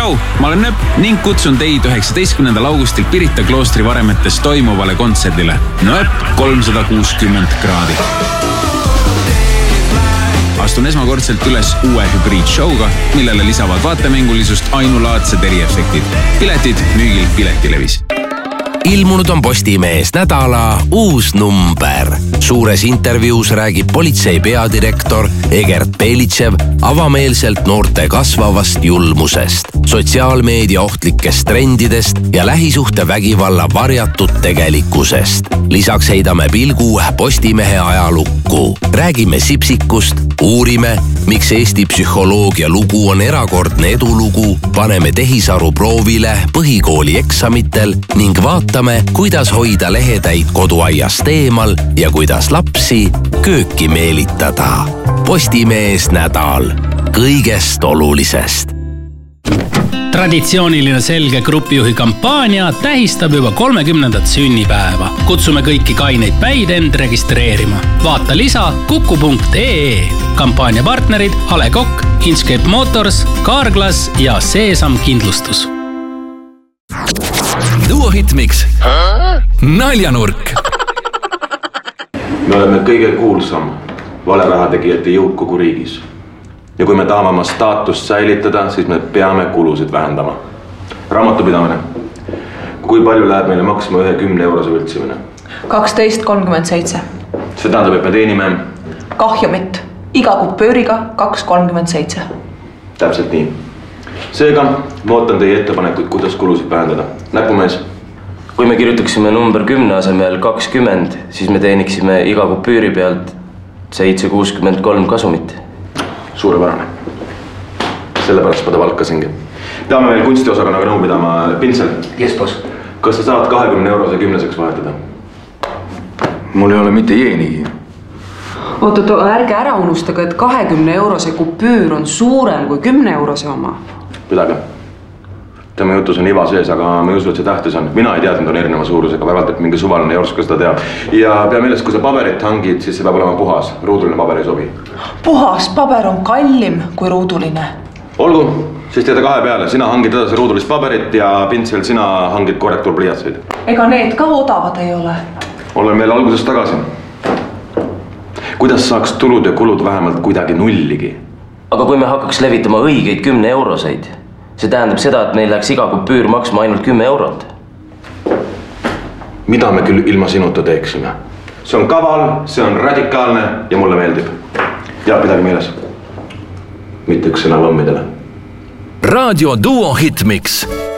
tšau, ma olen Nööp ning kutsun teid 19. augustil Pirita kloostri varemetes toimuvale kontserdile. Nööp 360 kraadi. Astun esmakordselt üles uue hübriidshowga, millele lisavad vaatemängulisust ainulaadsed eriefektid. Piletid müügil Piletilevis. Ilmunud on Postimees nädala uus number. Suures intervjuus räägib politsei peadirektor Egert Belitšev avameelselt noorte kasvavast julmusest, sotsiaalmeedia ohtlikest trendidest ja lähisuhte vägivalla varjatud tegelikkusest. Lisaks heidame pilgu Postimehe ajalukku. Räägime Sipsikust, uurime, miks Eesti psühholoogia lugu on erakordne edulugu, paneme tehisaru proovile põhikooli eksamitel ning vaatame, kuidas hoida lehetäid koduaiast eemal ja kuidas lapsi kööki meelitada. Postimees nädal kõigest olulisest. Traditsiooniline selge grupijuhi kampaania tähistab juba 30. sünnipäeva. Kutsume kõiki kaineid päid end registreerima. Vaata lisa kuku.ee. Kampaania partnerid A. Le Coq, Inchcape Motors, Carglass ja Seesam kindlustus. Duo Hitmix. Naljanurk. Me oleme kõige kuulsam valerahategijate jõuk kogu riigis. Ja kui me tahame oma staatust säilitada, siis me peame kulusid vähendama. Raamatupidamine. Kui palju läheb meile maksma 10 eurose võltsimine? 12,37. See tähendab, et me teenime kahjumit. Iga kupööriga 2,37. Täpselt nii. Seega, ma ootan teie ettepanekuid, kuidas kulusid vähendada. Näpumees. Kui me kirjutaksime number 10 asemel 20, siis me teeniksime iga kupüüri pealt 7,63 kasumit. Suurepärane. Sellepärast ma ta valkasingi. Peame veel kunstiosakonnaga nõu pidama. Pinsel. Yes, boss. Kas sa saad 20 eurose 10-seks vahetada? Mul ei ole mitte jeenigi. Oot, ärge ära unustage, et 20 eurose kupüür on suurem kui 10 eurose oma. Pidage. Tema jutus on iva sees, aga ma ei usu, et see tähtis on. Mina ei teadnud on erineva suurusega, vähemalt, et mingi suvaline ei oska seda teha. Ja pea meeles, kui sa paberit hangid, siis see peab olema puhas. Ruuduline paber ei sobi. Puhas paber on kallim kui ruuduline. Olgu, siis teeda 2 peale. Sina hangid edasi ruudulist paberit ja Pintsel, sina hangid korrektuurpliiatseid. Ega need ka odavad ei ole. Olen veel algusest tagasi. Kuidas saaks tulud ja kulud vähemalt kuidagi nulligi? Aga kui me hakkaks levitama õigeid 10 euroseid, see tähendab seda, et meil läheks iga kupüür maksma ainult 10 eurot. Mida me küll ilma sinuta teeksime? See on kaval, see on radikaalne ja mulle meeldib. Ja pidage meeles. Mitte üks sõna võmmidele. Raadio Duo Hitmix.